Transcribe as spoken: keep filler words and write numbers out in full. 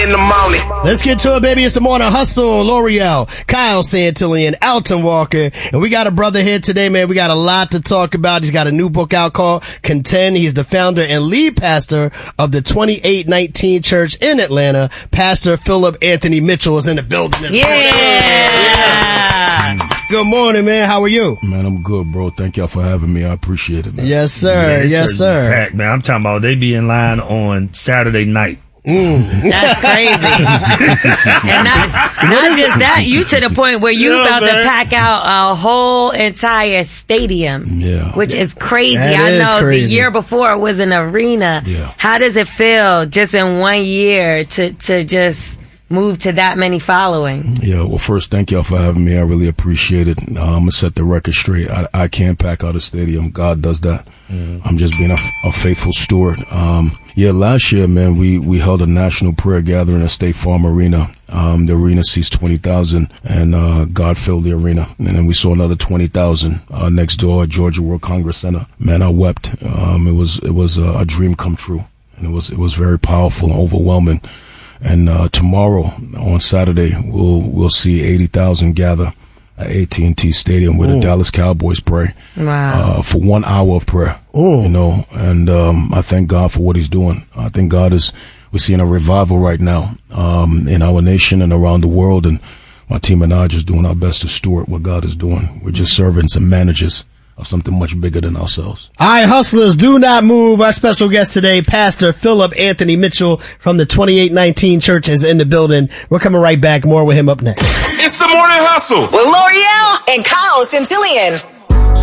in the morning. Let's get to it, baby. It's the Morning Hustle. L'Oreal, Kyle Santillan, Alton Walker. And we got a brother here today, man. We got a lot to talk about. He's got a new book out called Contend. He's the founder and lead pastor of the twenty-eight nineteen Church in Atlanta. Pastor Philip Anthony Mitchell is in the building this yeah. morning. Yeah. Good morning, man. How are you? Man, I'm good, bro. Thank y'all for having me. I appreciate it, man. Yes, sir. Yeah, yes, sir. Packed, man. I'm talking about they be in line on Saturday night. Mm. That's crazy. And not, not just that, you to the point where you Yeah, about man. to pack out a whole entire stadium. Yeah. Which is crazy. That I is know crazy. the year before it was an arena. Yeah. How does it feel just in one year to, to just move to that many following? Yeah, well, first, thank y'all for having me. I really appreciate it. Uh, I'm going to set the record straight. I, I can't pack out a stadium. God does that. Mm. I'm just being a, a faithful steward. Um, yeah, last year, man, we, we held a national prayer gathering at State Farm Arena. Um, the arena seats twenty thousand, and uh, God filled the arena. And then we saw another twenty thousand uh, next door at Georgia World Congress Center. Man, I wept. Um, it was it was a, a dream come true, and it was it was very powerful and overwhelming. And uh, tomorrow, on Saturday, we'll we'll see eighty thousand gather at A T and T Stadium where the Dallas Cowboys pray. Wow. Uh, for one hour of prayer. Ooh. You know, and um, I thank God for what He's doing. I think God is, we're seeing a revival right now um, in our nation and around the world. And my team and I are just doing our best to steward what God is doing. We're just servants and managers of something much bigger than ourselves. All right, hustlers, do not move. Our special guest today, Pastor Philip Anthony Mitchell from the twenty-eight nineteen Church is in the building. We're coming right back. More with him up next. It's the Morning Hustle with L'Oreal and Kyle Santillan.